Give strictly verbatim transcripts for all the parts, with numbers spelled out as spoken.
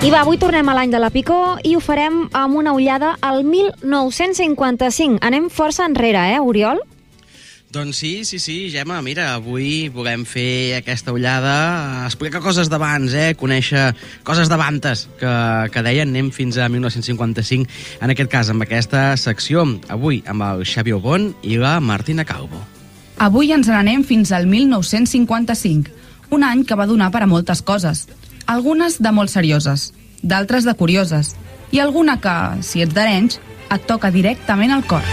I va, avui tornem a l'any de la Picó i ho farem amb una ullada al mil nou-cents cinquanta-cinc. Anem força enrere, eh, Oriol? Doncs sí, sí, sí, Gemma, mira, avui volem fer aquesta ullada, explicar coses d'abans, eh, conèixer coses d'avantes que, que deien, anem fins a mil nou-cents cinquanta-cinc, en aquest cas, amb aquesta secció, avui amb el Xavi Obon i la Martina Calvo. Avui ens n'anem fins al mil nou-cents cinquanta-cinc, un any que va donar per a moltes coses, algunes de molt serioses, d'altres de curioses, i alguna que, si ets d'Arenys, et toca directament al cor.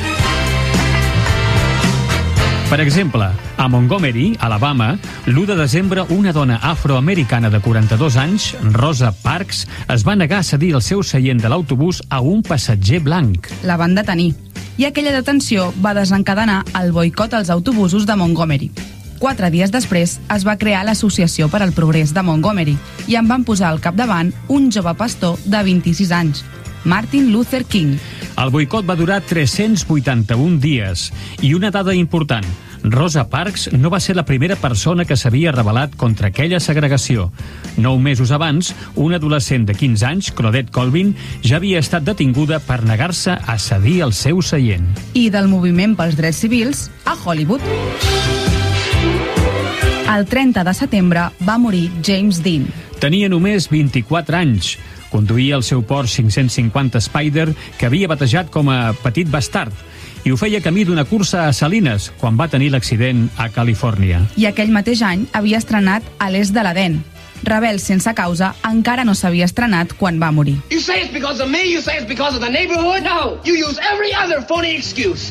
Per exemple, a Montgomery, Alabama, l'u de desembre, una dona afroamericana de quaranta-dos anys, Rosa Parks, es va negar a cedir el seu seient de l'autobús a un passatger blanc. La van detenir, i aquella detenció va desencadenar el boicot als autobusos de Montgomery. Quatre dies després es va crear l'Associació per al Progrés de Montgomery i en van posar al capdavant un jove pastor de vint-i-sis anys, Martin Luther King. El boicot va durar tres-cents vuitanta-un dies. I una dada important, Rosa Parks no va ser la primera persona que s'havia rebel·lat contra aquella segregació. Nou mesos abans, una adolescent de quinze anys, Claudette Colvin, ja havia estat detinguda per negar-se a cedir el seu seient. I del moviment pels drets civils a Hollywood. El trenta de setembre va morir James Dean. Tenia només vint-i-quatre anys. Conduïa el seu Porsche cinc-cents cinquanta Spider, que havia batejat com a Petit Bastard, i ho feia camí d'una cursa a Salines, quan va tenir l'accident a Califòrnia. I aquell mateix any havia estrenat A l'est de l'Edèn. Rebel sense causa encara no s'havia estrenat quan va morir. You say it's because of me, you say it's because of the neighborhood? No, you use every other phony excuse.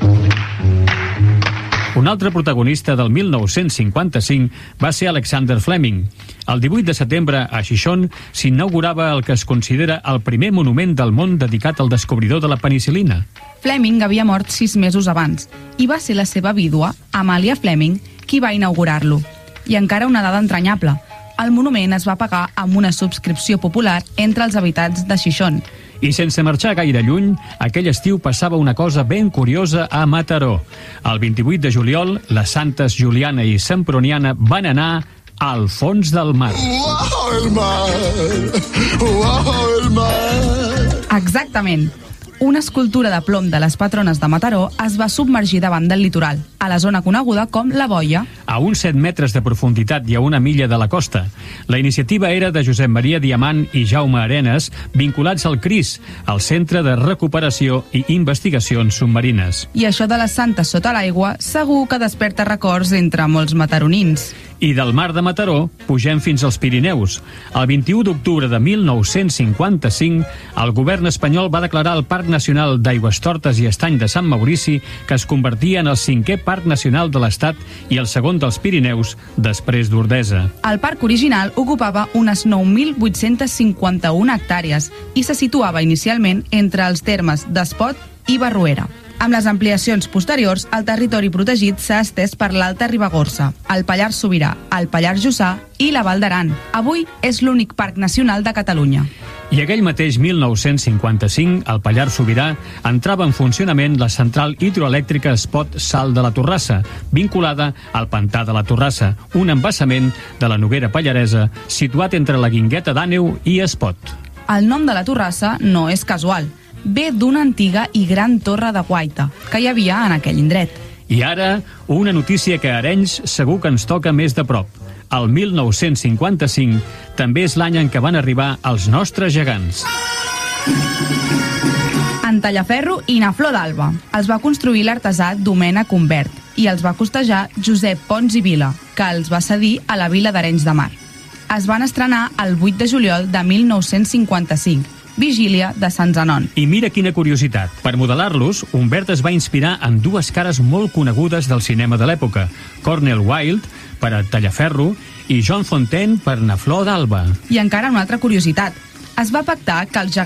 Un altre protagonista del mil nou-cents cinquanta-cinc va ser Alexander Fleming. El divuit de setembre, a Xixón, s'inaugurava el que es considera el primer monument del món dedicat al descobridor de la penicil·lina. Fleming havia mort sis mesos abans i va ser la seva vídua, Amalia Fleming, qui va inaugurar-lo. I encara una dada entranyable. El monument es va pagar amb una subscripció popular entre els habitants de Xixón. I sense marxar gaire lluny, aquell estiu passava una cosa ben curiosa a Mataró. El vint-i-vuit de juliol, les santes Juliana i Semproniana van anar al fons del mar. Uau, el mar! Uau, el mar! Exactament. Una escultura de plom de les patrones de Mataró es va submergir davant del litoral, a la zona coneguda com la Boia. A uns set metres de profunditat i a una milla de la costa. La iniciativa era de Josep Maria Diamant i Jaume Arenas, vinculats al C R I S, el Centre de Recuperació i Investigacions Submarines. I això de les santes sota l'aigua segur que desperta records entre molts mataronins. I del mar de Mataró pugem fins als Pirineus. El vint-i-u d'octubre de mil nou-cents cinquanta-cinc, el govern espanyol va declarar el Parc Nacional d'Aigüestortes i Estany de Sant Maurici, que es convertia en el cinquè Parc Nacional de l'Estat i el segon dels Pirineus, després d'Ordesa. El parc original ocupava unes nou mil vuit-cents cinquanta-una hectàrees i se situava inicialment entre els termes d'Espot i Barruera. Amb les ampliacions posteriors, el territori protegit s'ha estès per l'Alta Ribagorça, el Pallars Sobirà, el Pallars Jussà i la Val d'Aran. Avui és l'únic parc nacional de Catalunya. I aquell mateix mil nou-cents cinquanta-cinc, al Pallars Sobirà, entrava en funcionament la central hidroelèctrica Espot Sal de la Torrassa, vinculada al Pantà de la Torrassa, un embassament de la Noguera Pallaresa situat entre la Guingueta d'Àneu i Espot. El nom de la Torrassa no és casual. Ve d'una antiga i gran torre de guaita que hi havia en aquell indret. I ara, una notícia que a Arenys segur que ens toca més de prop. El mil nou-cents cinquanta-cinc també és l'any en què van arribar els nostres gegants. En Tallaferro i na Flor d'Alba els va construir l'artesà Domènec Humbert i els va costejar Josep Pons i Vila, que els va cedir a la vila d'Arenys de Mar. Es van estrenar el vuit de juliol de mil nou-cents cinquanta-cinc, vigília de Sant Zenon. I mira quina curiositat. Per modelar-los, Humbert es va inspirar en dues cares molt conegudes del cinema de l'època, Cornel Wilde per a Tallaferro i John Fontaine per na Flor d'Alba. I encara una altra curiositat. Es va pactar que els gegants